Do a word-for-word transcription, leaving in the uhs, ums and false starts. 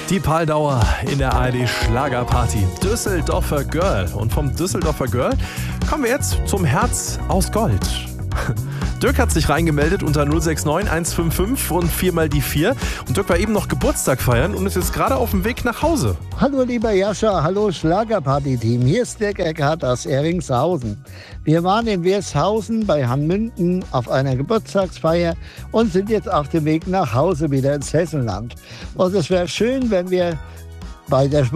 Die Paldauer in der A R D Schlagerparty. Düsseldorfer Girl. Und vom Düsseldorfer Girl kommen wir jetzt zum Herz aus Gold. Dirk hat sich reingemeldet unter null sechs neun eins fünf fünf und viermal die vier. Und Dirk war eben noch Geburtstag feiern und ist jetzt gerade auf dem Weg nach Hause. Hallo lieber Jascha, hallo Schlagerparty-Team. Hier ist Dirk Eckhardt aus Eringshausen. Wir waren in Wirshausen bei Hanmünden auf einer Geburtstagsfeier und sind jetzt auf dem Weg nach Hause wieder ins Hessenland. Und es wäre schön, wenn wir bei der